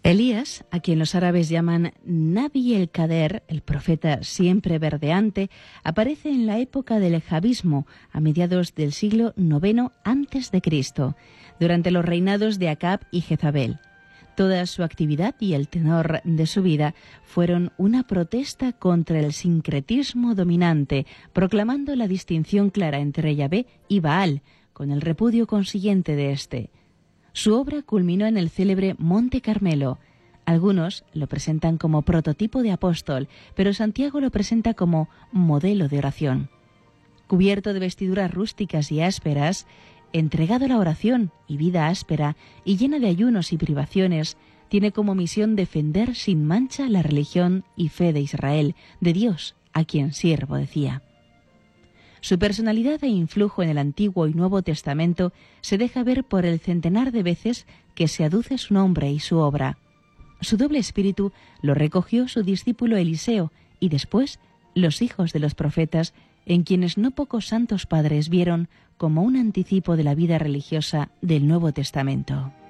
Elías, a quien los árabes llaman Nabi el-Kader, el profeta siempre verdeante, aparece en la época del ejavismo, a mediados del siglo IX a.C., durante los reinados de Acab y Jezabel. Toda su actividad y el tenor de su vida fueron una protesta contra el sincretismo dominante, proclamando la distinción clara entre Yahvé y Baal, con el repudio consiguiente de éste. Su obra culminó en el célebre Monte Carmelo. Algunos lo presentan como prototipo de apóstol, pero Santiago lo presenta como modelo de oración. Cubierto de vestiduras rústicas y ásperas, entregado a la oración y vida áspera y llena de ayunos y privaciones, tiene como misión defender sin mancha la religión y fe de Israel, de Dios, a quien siervo, decía. Su personalidad e influjo en el Antiguo y Nuevo Testamento se deja ver por el centenar de veces que se aduce su nombre y su obra. Su doble espíritu lo recogió su discípulo Eliseo y después los hijos de los profetas, en quienes no pocos santos padres vieron como un anticipo de la vida religiosa del Nuevo Testamento.